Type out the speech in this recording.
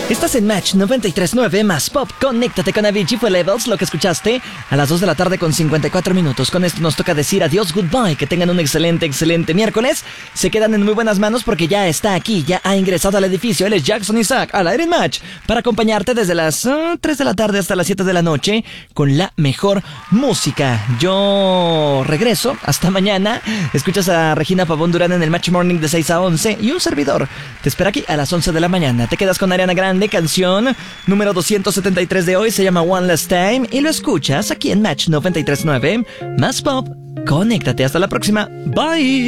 Estás en Match 93.9 más Pop. Conéctate con Avicii. Fue Levels lo que escuchaste a las 2 de la tarde con 54 minutos. Con esto nos toca decir adiós, goodbye. Que tengan un excelente miércoles. Se quedan en muy buenas manos porque ya está aquí. Ya ha ingresado al edificio. Él es Jackson Isaac al aire en Match para acompañarte desde las 3 de la tarde hasta las 7 de la noche con la mejor música. Yo regreso. Hasta mañana. Escuchas a Regina Pavón Durán en el Match Morning de 6 a 11 y un servidor te espera aquí a las 11 de la mañana. Te quedas con Ariana Grande, canción número 273 de hoy, se llama One Last Time y lo escuchas aquí en Match 93.9 más Pop. Conéctate, hasta la próxima. Bye.